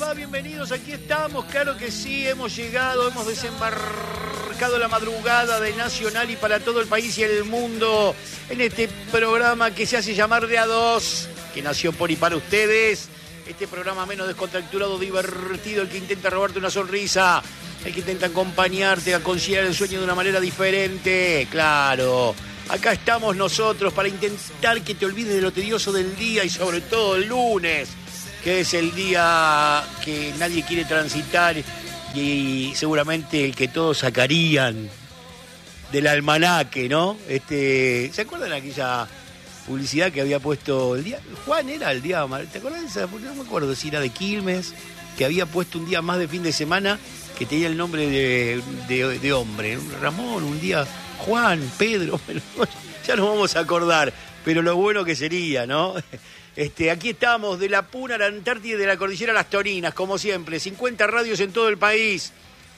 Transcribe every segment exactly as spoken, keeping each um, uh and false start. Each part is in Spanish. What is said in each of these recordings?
va? Bienvenidos, aquí estamos, claro que sí, hemos llegado, hemos desembarcado la madrugada de Nacional y para todo el país y el mundo en este programa que se hace llamar De A Dos, que nació por y para ustedes, este programa menos descontracturado, divertido, el que intenta robarte una sonrisa, el que intenta acompañarte a conciliar el sueño de una manera diferente, claro. Acá estamos nosotros para intentar que te olvides de lo tedioso del día y sobre todo el lunes, que es el día que nadie quiere transitar y seguramente el que todos sacarían del almanaque, ¿no? Este, ¿se acuerdan de aquella publicidad que había puesto el día? Juan era el día, ¿te acuerdas de esa? No me acuerdo si era de Quilmes, que había puesto un día más de fin de semana que tenía el nombre de, de, de hombre. Ramón, un día, Juan, Pedro, ya nos vamos a acordar, pero lo bueno que sería, ¿no? Este, aquí estamos, de la Puna a la Antártida y de la Cordillera a las Torinas, como siempre, cincuenta radios en todo el país.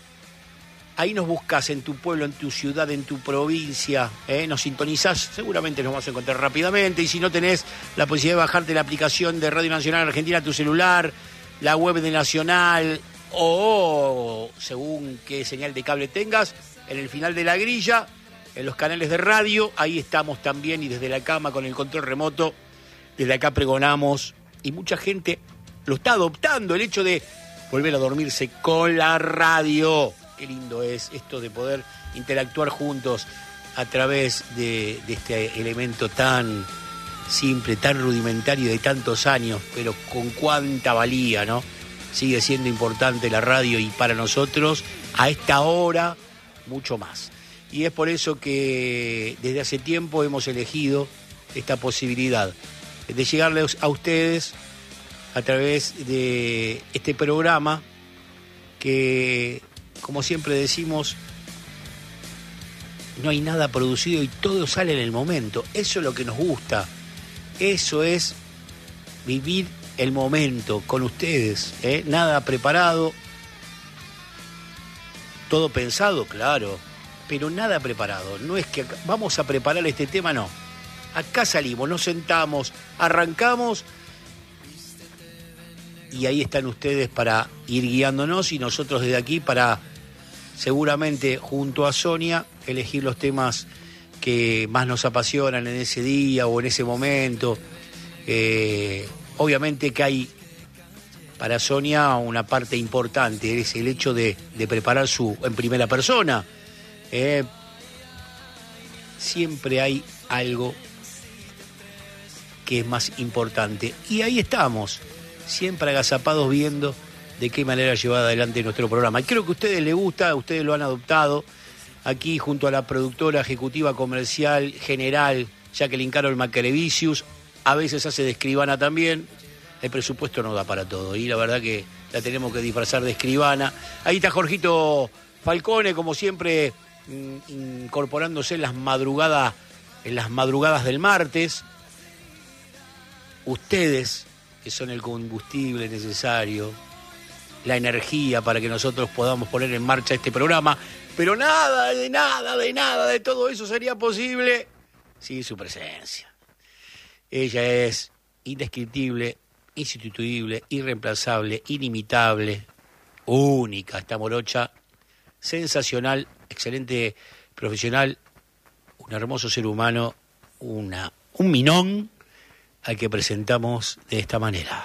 Ahí nos buscas en tu pueblo, en tu ciudad, en tu provincia, ¿eh? Nos sintonizás, seguramente nos vamos a encontrar rápidamente. Y si no tenés la posibilidad de bajarte la aplicación de Radio Nacional Argentina a tu celular, la web de Nacional o según qué señal de cable tengas, en el final de la grilla, en los canales de radio, ahí estamos también y desde la cama con el control remoto, desde acá pregonamos y mucha gente lo está adoptando, el hecho de volver a dormirse con la radio. Qué lindo es esto de poder interactuar juntos a través de, de este elemento tan simple, tan rudimentario de tantos años, pero con cuánta valía, ¿no? Sigue siendo importante la radio y para nosotros, a esta hora, mucho más. Y es por eso que desde hace tiempo hemos elegido esta posibilidad de llegarles a ustedes a través de este programa que, como siempre decimos, no hay nada producido y todo sale en el momento. Eso es lo que nos gusta. Eso es vivir el momento con ustedes, ¿eh? Nada preparado, todo pensado, claro, pero nada preparado. No es que vamos a preparar este tema, no. Acá salimos, nos sentamos, arrancamos y ahí están ustedes para ir guiándonos y nosotros desde aquí para, seguramente junto a Sonia, elegir los temas que más nos apasionan en ese día o en ese momento. Eh, obviamente que hay para Sonia una parte importante, es el hecho de, de preparar su en primera persona. Eh, siempre hay algo que es más importante. Y ahí estamos, siempre agazapados viendo de qué manera llevar adelante nuestro programa. Y creo que a ustedes les gusta, ustedes lo han adoptado. Aquí junto a la productora ejecutiva comercial general, Jacqueline Carol Macrevicius, a veces hace de escribana también. El presupuesto no da para todo y la verdad que la tenemos que disfrazar de escribana. Ahí está Jorgito Falcone, como siempre, incorporándose en las madrugadas, en las madrugadas del martes. Ustedes, que son el combustible necesario, la energía para que nosotros podamos poner en marcha este programa, pero nada, de nada, de nada, de todo eso sería posible sin su presencia. Ella es indescriptible, insustituible, irreemplazable, inimitable, única, esta morocha, sensacional, excelente profesional, un hermoso ser humano, una, un minón al que presentamos de esta manera.